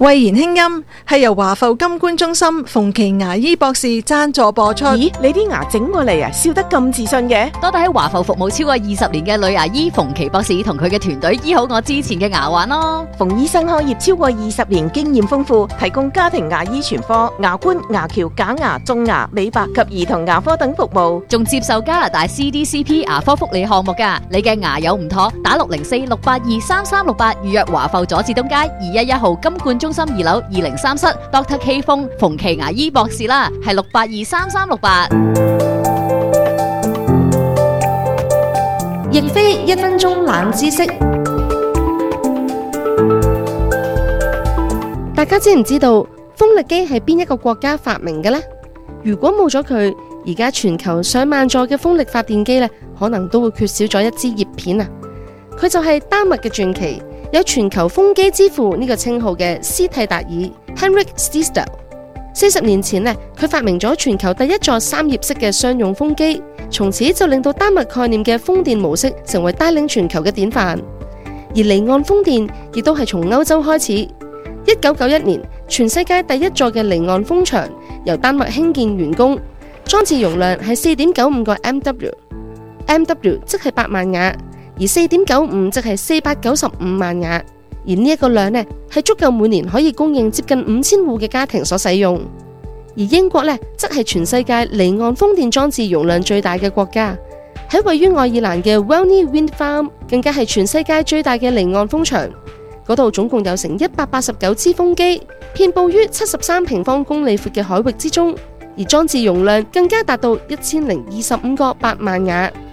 慧言輕音係由華埠金冠中心馮琦牙醫博士贊助播出。 咦，你啲牙整過嚟啊，笑得咁自信嘅？ 多得喺華埠服務超過20年嘅女牙醫馮琦博士同佢嘅團隊醫好我之前嘅牙患咯。 馮醫生開業超過20年，經驗豐富，提供家庭牙醫全科、牙冠、牙橋、假牙、種牙、美白及兒童牙科等服務， 仲接受加拿大 CDCP 牙科福利項目㗎。你嘅牙有唔妥，打604-682-3368預約華埠佐治東街211號金冠中心2樓203室 Dr. K 風馮琦牙醫博士啦，係682-3368。 亦非1分鐘冷知識。大家知唔知道風力機係邊一個國家發明嘅呢？如果冇咗佢，而家全球上萬座嘅風力發電機可能都會缺少咗一支葉片啊！佢就係丹麥嘅傳奇，有全球風機之父呢個稱號嘅斯蒂達爾 Henrik Stiesdal。40年前佢發明咗全球第一座3葉式嘅商用風機，從此就令到丹麥概念嘅風電模式成為帶領全球嘅典範。而離岸風電亦都係從歐洲開始。1991年，全世界第一座嘅離岸風場由丹麥興建完工，裝置容量係 4.95 個 MW 即係8萬瓦，而 4.95 即係495萬瓦。而呢一個量係足夠每年可以供應接近5000戶嘅家庭所使用。而英國則係全世界離岸風電裝置容量最大嘅國家，喺位於愛爾蘭嘅 Walney Wind Farm 更加係全世界最大嘅離岸風場，嗰度總共有成189支風機，遍佈於73平方公里闊嘅海域之中，而裝置容量更加達到1025個8萬瓦。